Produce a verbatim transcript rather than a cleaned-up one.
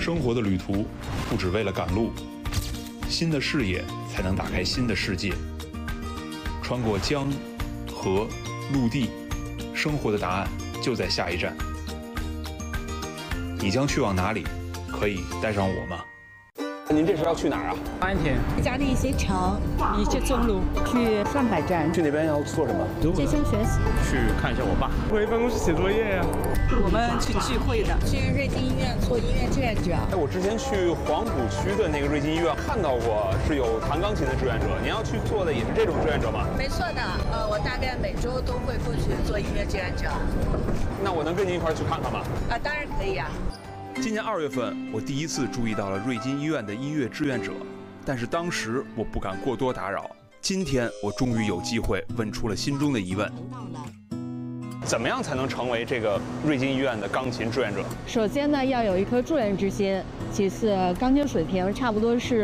生活的旅途不只为了赶路，新的视野才能打开新的世界。穿过江、河、陆地，生活的答案就在下一站。你将去往哪里？可以带上我吗？ 您这是要去哪儿啊？ 安田、 嘉定新城， 一些中路， 去上海站， 去那边要做什么？ 进修学习， 去看一下我爸， 回办公室写作业呀、啊。 我们去聚会的，去瑞金医院做音乐志愿者。 哎，我之前去黄浦区的那个瑞金医院看到过，是有弹钢琴的志愿者。您要去做的也是这种志愿者吗？ 没错的，呃，我大概每周都会过去做音乐志愿者。 那我能跟您一块儿去看看吗？ 啊，当然可以啊。 今年二月份，我第一次注意到了瑞金医院的音乐志愿者，但是当时我不敢过多打扰。今天我终于有机会问出了心中的疑问： 怎么样才能成为这个瑞金医院的钢琴志愿者？ 首先呢，要有一颗助人之心；其次，钢琴水平差不多是